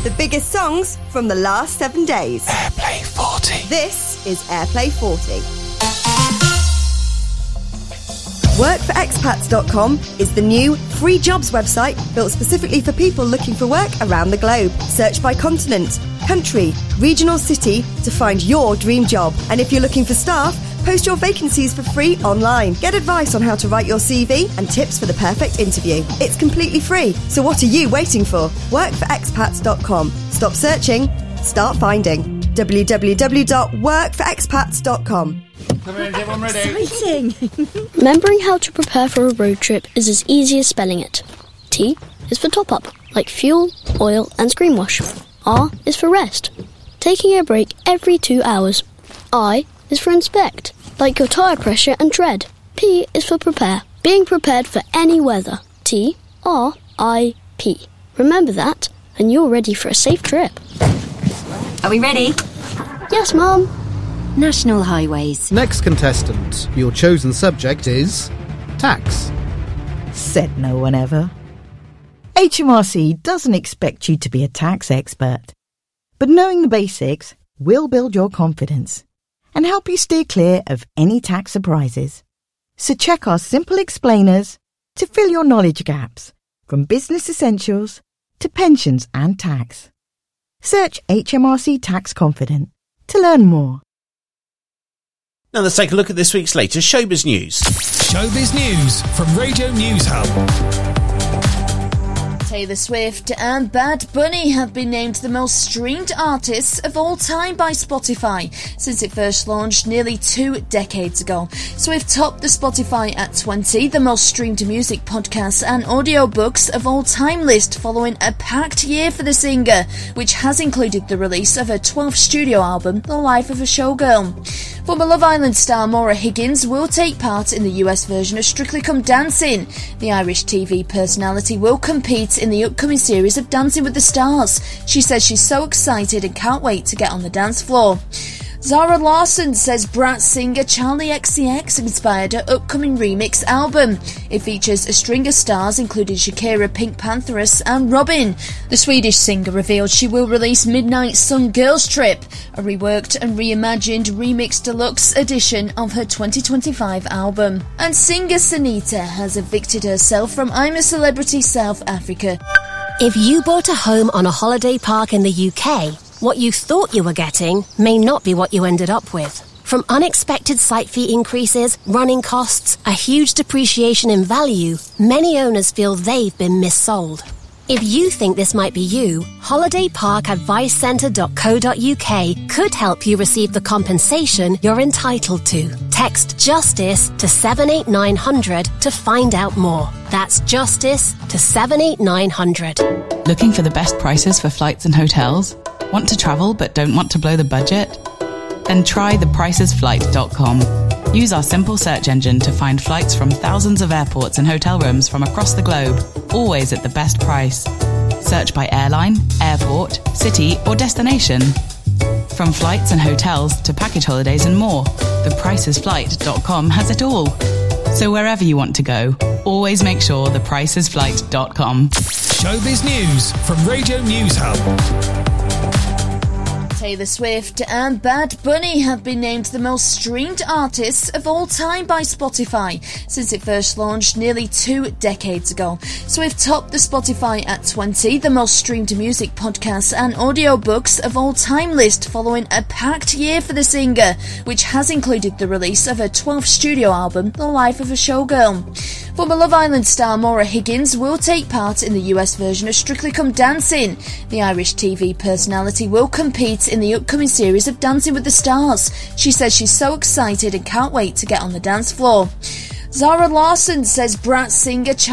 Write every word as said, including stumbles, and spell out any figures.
The biggest songs from the last seven days. Airplay forty. This is Airplay forty. work for expats dot com is the new free jobs website built specifically for people looking for work around the globe. Search by continent, country, regional city to find your dream job. And if you're looking for staff, post your vacancies for free online. Get advice on how to write your C V and tips for the perfect interview. It's completely free. So what are you waiting for? work for expats dot com. Stop searching, start finding. w w w dot work for expats dot com. Everyone ready? Exciting! Remembering how to prepare for a road trip is as easy as spelling it. T is for top up, like fuel, oil and screen wash. R is for rest, taking a break every two hours. I is for inspect, like your tyre pressure and tread. P is for prepare, being prepared for any weather. T R I P. Remember that, and you're ready for a safe trip. Are we ready? Yes, Mum. National Highways. Next contestant, your chosen subject is tax. Said no one ever. H M R C doesn't expect you to be a tax expert, but knowing the basics will build your confidence and help you steer clear of any tax surprises. So check our simple explainers to fill your knowledge gaps, from business essentials to pensions and tax. Search H M R C Tax Confident to learn more. Now let's take a look at this week's latest showbiz news. Showbiz news from Radio News Hub. Taylor Swift and Bad Bunny have been named the most streamed artists of all time by Spotify since it first launched nearly two decades ago. Swift topped the Spotify at twenty, the most streamed music podcasts and audiobooks of all time list, following a packed year for the singer, which has included the release of her twelfth studio album, The Life of a Showgirl. Former Love Island star Maura Higgins will take part in the U S version of Strictly Come Dancing. The Irish T V personality will compete in the upcoming series of Dancing with the Stars. She says she's so excited and can't wait to get on the dance floor. Zara Larsson says Brat singer Charlie X C X inspired her upcoming remix album. It features a string of stars including Shakira, Pink Pantheress and Robin. The Swedish singer revealed she will release Midnight Sun Girls Trip, a reworked and reimagined remix deluxe edition of her twenty twenty-five album. And singer Sanita has evicted herself from I'm a Celebrity South Africa. If you bought a home on a holiday park in the U K, what you thought you were getting may not be what you ended up with. From unexpected site fee increases, running costs, a huge depreciation in value, many owners feel they've been missold. If you think this might be you, holiday park advice centre dot co dot uk could help you receive the compensation you're entitled to. Text JUSTICE to seven eight nine hundred to find out more. That's JUSTICE to seven eight nine hundred. Looking for the best prices for flights and hotels? Want to travel but don't want to blow the budget? Then try the prices flight dot com. Use our simple search engine to find flights from thousands of airports and hotel rooms from across the globe, always at the best price. Search by airline, airport, city or destination. From flights and hotels to package holidays and more, the prices flight dot com has it all. So wherever you want to go, always make sure the prices flight dot com. Showbiz news from Radio News Hub. Taylor Swift and Bad Bunny have been named the most streamed artists of all time by Spotify since it first launched nearly two decades ago. Swift topped the Spotify at twenty, the most streamed music podcasts and audiobooks of all time list, following a packed year for the singer, which has included the release of her twelfth studio album, The Life of a Showgirl. Former Love Island star Maura Higgins will take part in the U S version of Strictly Come Dancing. The Irish T V personality will compete in the upcoming series of Dancing with the Stars. She says she's so excited and can't wait to get on the dance floor. Zara Larsson says Brat singer